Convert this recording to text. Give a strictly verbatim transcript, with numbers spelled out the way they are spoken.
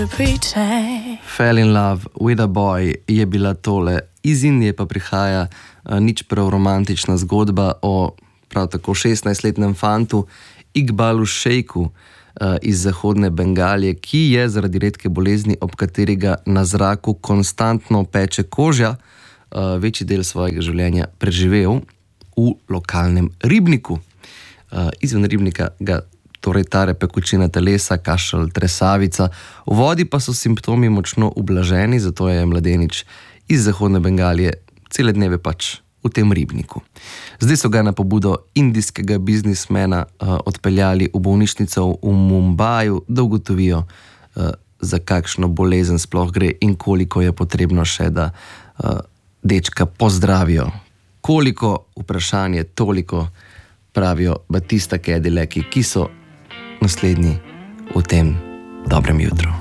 Fell in love with a boy je bila tole. Iz Indije pa prihaja uh, nič prav romantična zgodba o prav tako šestnajstletnem fantu Iqbalu Šejku uh, iz zahodne Bengalije, ki je zaradi redke bolezni, ob katerega na zraku konstantno peče koža, uh, večji del svojega življenja preživel v lokalnem ribniku. Uh, izven ribnika ga torej tare pekočina telesa, kašelj, tresavica. V vodi pa so simptomi močno ublaženi, zato je mladenič iz zahodne Bengalije cele dneve pač v tem ribniku. Zdaj so ga na pobudo indijskega biznismena uh, odpeljali v bolnišnico v Mumbaju, da ugotovijo, uh, za kakšno bolezen sploh gre in koliko je potrebno še, da uh, dečka pozdravijo. Koliko vprašanje, toliko, pravijo Batista Kedileki, ki so naslednji v tem dobrem jutru.